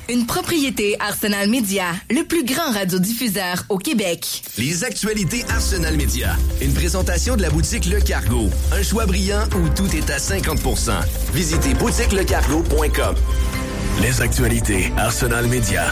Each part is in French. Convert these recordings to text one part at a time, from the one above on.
une propriété Arsenal Média, le plus grand radiodiffuseur au Québec. Les actualités Arsenal Média. Une présentation de la boutique Le Cargo. Un choix brillant où tout est à 50%. Visitez boutiquelecargo.com. Les actualités Arsenal Média.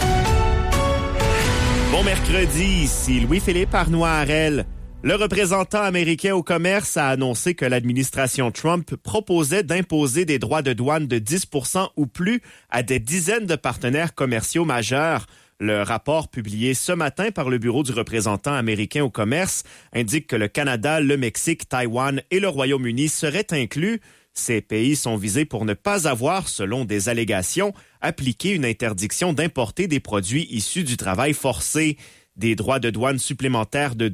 Bon mercredi, ici Louis-Philippe Arnois-Harel. Le représentant américain au commerce a annoncé que l'administration Trump proposait d'imposer des droits de douane de 10% ou plus à des dizaines de partenaires commerciaux majeurs. Le rapport publié ce matin par le Bureau du représentant américain au commerce indique que le Canada, le Mexique, Taïwan et le Royaume-Uni seraient inclus. Ces pays sont visés pour ne pas avoir, selon des allégations, appliqué une interdiction d'importer des produits issus du travail forcé. Des droits de douane supplémentaires de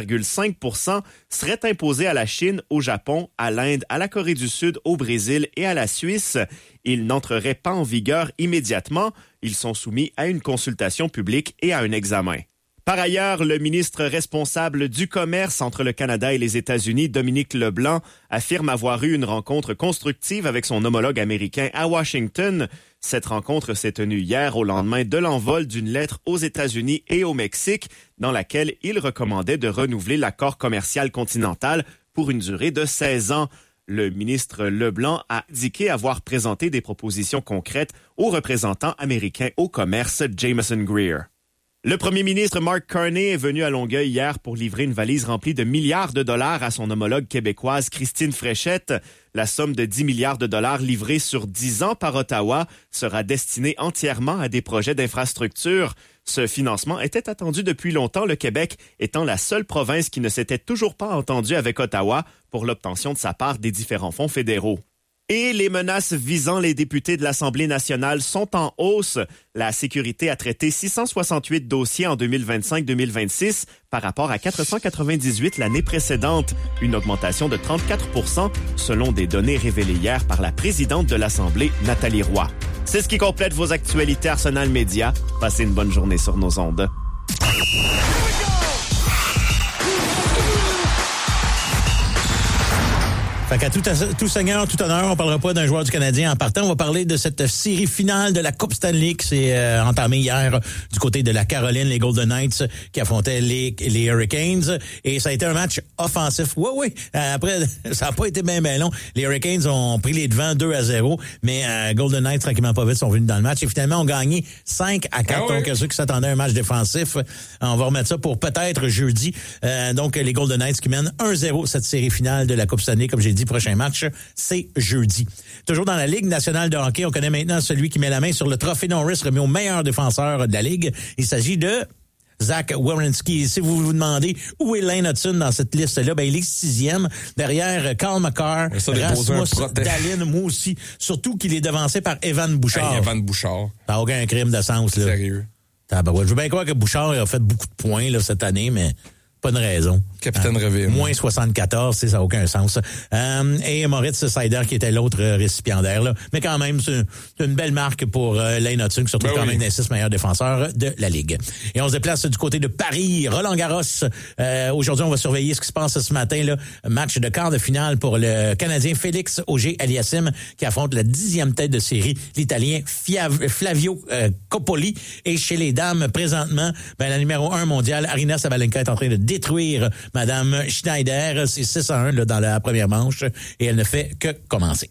12,5% seraient imposés à la Chine, au Japon, à l'Inde, à la Corée du Sud, au Brésil et à la Suisse. Ils n'entreraient pas en vigueur immédiatement. Ils sont soumis à une consultation publique et à un examen. Par ailleurs, le ministre responsable du commerce entre le Canada et les États-Unis, Dominique Leblanc, affirme avoir eu une rencontre constructive avec son homologue américain à Washington. Cette rencontre s'est tenue hier au lendemain de l'envol d'une lettre aux États-Unis et au Mexique, dans laquelle il recommandait de renouveler l'accord commercial continental pour une durée de 16 ans. Le ministre Leblanc a indiqué avoir présenté des propositions concrètes au représentant américain au commerce, Jameson Greer. Le premier ministre Mark Carney est venu à Longueuil hier pour livrer une valise remplie de milliards de dollars à son homologue québécoise Christine Fréchette. La somme de 10 milliards de dollars livrée sur 10 ans par Ottawa sera destinée entièrement à des projets d'infrastructure. Ce financement était attendu depuis longtemps, le Québec étant la seule province qui ne s'était toujours pas entendue avec Ottawa pour l'obtention de sa part des différents fonds fédéraux. Et les menaces visant les députés de l'Assemblée nationale sont en hausse. La sécurité a traité 668 dossiers en 2025-2026 par rapport à 498 l'année précédente, une augmentation de 34% selon des données révélées hier par la présidente de l'Assemblée, Nathalie Roy. C'est ce qui complète vos actualités Arsenal Média. Passez une bonne journée sur nos ondes. Fait qu'à tout seigneur, tout honneur, on parlera pas d'un joueur du Canadien en partant. On va parler de cette série finale de la Coupe Stanley qui s'est entamée hier du côté de la Caroline, les Golden Knights qui affrontaient les Hurricanes. Et ça a été un match offensif. Oui. Après, ça a pas été bien long. Les Hurricanes ont pris les devants 2-0, mais Golden Knights, tranquillement pas vite, sont venus dans le match et finalement ont gagné 5-4. Donc, ceux qui s'attendaient à un match défensif, on va remettre ça pour peut-être jeudi. Donc, les Golden Knights qui mènent 1-0 cette série finale de la Coupe Stanley, comme j'ai dit, prochain match, c'est jeudi. Toujours dans la Ligue nationale de hockey, on connaît maintenant celui qui met la main sur le trophée Norris remis au meilleur défenseur de la Ligue. Il s'agit de Zach Werenski. Si vous vous demandez où est Lane Hudson dans cette liste-là, ben il est 6e derrière Carl McCarr, Rasmus Dahlin, moi aussi. Surtout qu'il est devancé par Evan Bouchard. Hey, Evan Bouchard. Ça n'a aucun crime de sens, là. Sérieux. Je veux bien croire que Bouchard a fait beaucoup de points là, cette année, mais pas de raison. Capitaine Reville. Moins 74, ça n'a aucun sens. Et Moritz Seider qui était l'autre récipiendaire. Là. Mais quand même, c'est une belle marque pour Lane Hudson qui se retrouve quand même des 6 meilleurs défenseurs de la Ligue. Et on se déplace du côté de Paris, Roland-Garros. Aujourd'hui, on va surveiller ce qui se passe ce matin. Là. Match de quart de finale pour le Canadien Félix Auger-Aliassime qui affronte la 10e tête de série, l'Italien Flavio Coppoli. Et chez les dames, présentement, la numéro 1 mondiale, Aryna Sabalenka est en train de détruire Madame Schneider. C'est 6-1 là, dans la première manche et elle ne fait que commencer.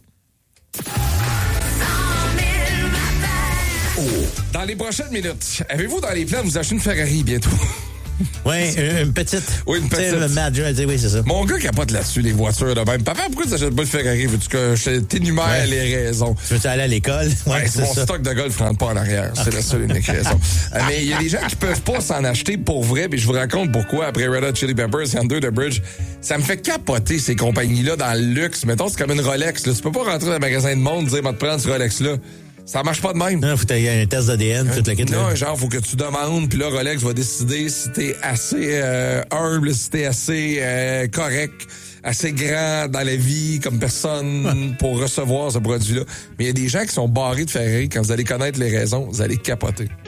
Dans les prochaines minutes, avez-vous dans les plans de vous acheter une Ferrari bientôt? Oui, une petite. Oui, une petite. Oui, c'est ça. Mon gars capote là-dessus, les voitures de même. Papa, pourquoi tu n'achètes pas une Ferrari? Veux-tu que je t'énumère les raisons? Tu veux-tu aller à l'école? Ouais, c'est mon stock de golf rentre pas en arrière. C'est la seule unique raison. Mais il y a des gens qui peuvent pas s'en acheter pour vrai, puis je vous raconte pourquoi. Après Red Hot Chili Peppers et Under the Bridge, ça me fait capoter ces compagnies-là dans le luxe. Mettons, c'est comme une Rolex. Là. Tu peux pas rentrer dans un magasin de monde et dire, va te prendre ce Rolex-là. Ça marche pas de même. Non, faut que tu aies un test d'ADN, toute la kit là. Non, genre, faut que tu demandes, puis là, Rolex va décider si t'es assez humble, si t'es assez correct, assez grand dans la vie comme personne pour recevoir ce produit-là. Mais il y a des gens qui sont barrés de Ferrari. Quand vous allez connaître les raisons, vous allez capoter.